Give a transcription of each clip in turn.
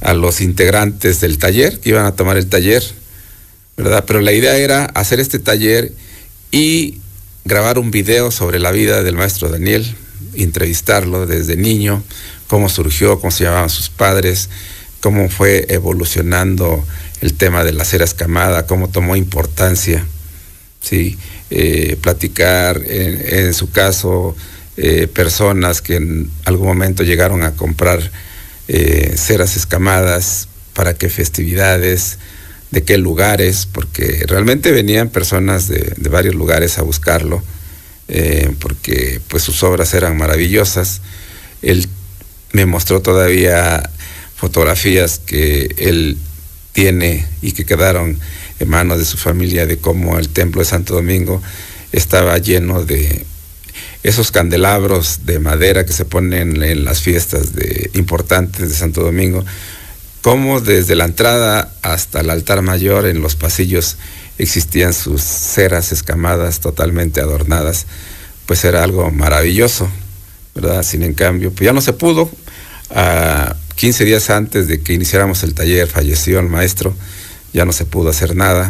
a los integrantes del taller que iban a tomar el taller, ¿verdad? Pero la idea era hacer este taller y grabar un video sobre la vida del maestro Daniel, entrevistarlo desde niño, cómo surgió, cómo se llamaban sus padres, cómo fue evolucionando el tema de la cera escamada, cómo tomó importancia, ¿sí? Platicar en su caso, personas que en algún momento llegaron a comprar ceras escamadas, para qué festividades, de qué lugares, porque realmente venían personas de varios lugares a buscarlo, porque pues sus obras eran maravillosas. Él me mostró todavía fotografías que él tiene y que quedaron en manos de su familia, de cómo el templo de Santo Domingo estaba lleno de esos candelabros de madera que se ponen en las fiestas importantes de Santo Domingo, cómo desde la entrada hasta el altar mayor en los pasillos existían sus ceras escamadas totalmente adornadas. Pues era algo maravilloso, ¿verdad? Sin en cambio, pues ya no se pudo. 15 días antes de que iniciáramos el taller falleció el maestro, ya no se pudo hacer nada.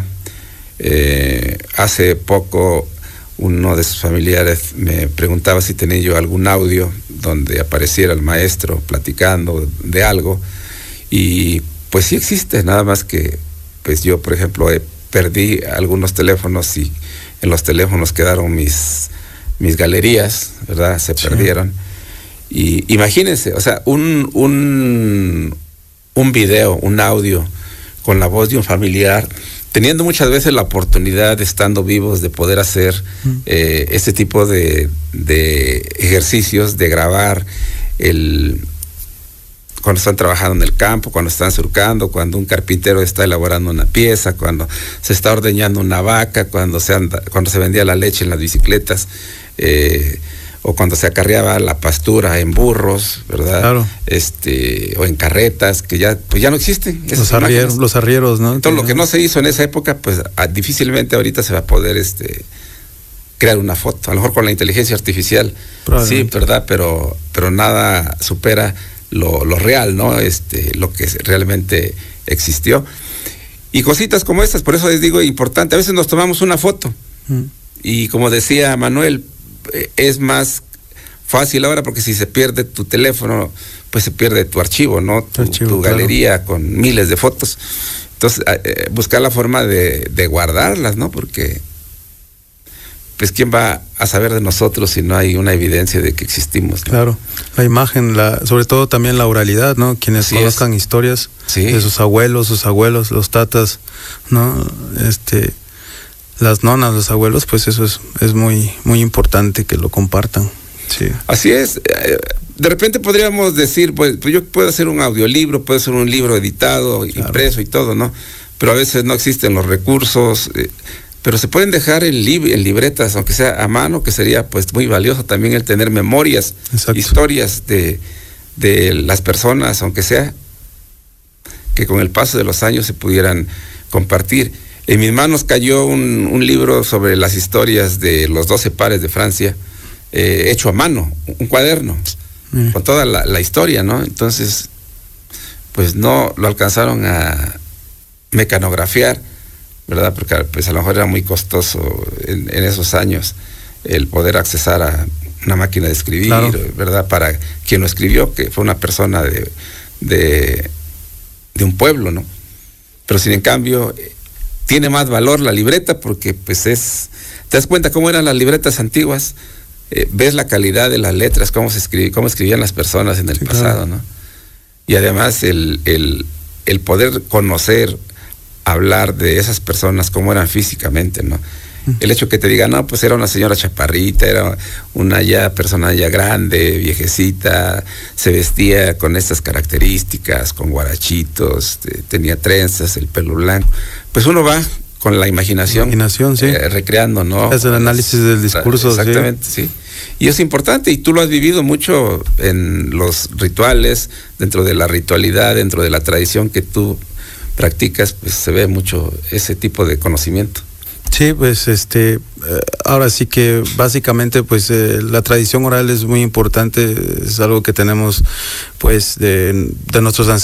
Hace poco uno de sus familiares me preguntaba si tenía yo algún audio donde apareciera el maestro platicando de algo, y pues sí existe, nada más que pues yo, por ejemplo, perdí algunos teléfonos y en los teléfonos quedaron mis galerías, ¿verdad? Se perdieron. Y imagínense, o sea, un video, un audio con la voz de un familiar, teniendo muchas veces la oportunidad, estando vivos, de poder hacer este tipo de ejercicios, de grabar cuando están trabajando en el campo, cuando están surcando, cuando un carpintero está elaborando una pieza, cuando se está ordeñando una vaca, cuando se vendía la leche en las bicicletas, o cuando se acarreaba la pastura en burros, ¿verdad? Claro. O en carretas, que ya no existen. Los arrieros, ¿no? Todo lo que no se hizo en esa época, pues difícilmente ahorita se va a poder crear una foto. A lo mejor con la inteligencia artificial, sí, ¿verdad? Pero nada supera lo real, ¿no? Lo que realmente existió. Y cositas como estas, por eso les digo, importante. A veces nos tomamos una foto y, como decía Manuel, es más fácil ahora, porque si se pierde tu teléfono, pues se pierde tu archivo, ¿no? Tu galería, claro, con miles de fotos. Entonces, buscar la forma de guardarlas, ¿no? Porque pues ¿quién va a saber de nosotros si no hay una evidencia de que existimos, ¿no? Claro, la imagen, sobre todo también la oralidad, ¿no? Quienes conozcan historias de sus abuelos, los tatas, ¿no? Las nonas, los abuelos, pues eso es muy, muy importante que lo compartan. Sí. Así es. De repente podríamos decir, pues yo puedo hacer un audiolibro, puedo hacer un libro editado, claro, impreso y todo, ¿no? Pero a veces no existen los recursos, pero se pueden dejar en libretas, aunque sea a mano, que sería pues muy valioso también el tener memorias, exacto, historias de las personas, aunque sea que con el paso de los años se pudieran compartir. En mis manos cayó un libro sobre las historias de los 12 pares de Francia, hecho a mano, un cuaderno, con toda la historia, ¿no? Entonces, pues no lo alcanzaron a mecanografiar, ¿verdad? Porque pues a lo mejor era muy costoso en esos años el poder accesar a una máquina de escribir, claro, ¿verdad? Para quien lo escribió, que fue una persona de un pueblo, ¿no? Pero sin en cambio tiene más valor la libreta, porque pues te das cuenta cómo eran las libretas antiguas, ves la calidad de las letras, cómo escribían las personas en el pasado, ¿no? Y además el poder conocer, hablar de esas personas, cómo eran físicamente, ¿no? El hecho que te digan, no, pues era una señora chaparrita, era una persona ya grande, viejecita, se vestía con estas características, con guarachitos, tenía trenzas, el pelo blanco. Pues uno va con la imaginación sí, recreando, ¿no? Es el análisis del discurso. Exactamente, sí. Y es importante, y tú lo has vivido mucho en los rituales, dentro de la ritualidad, dentro de la tradición que tú practicas, pues se ve mucho ese tipo de conocimiento. Sí, pues ahora sí que básicamente pues la tradición oral es muy importante, es algo que tenemos pues de nuestros ancestros.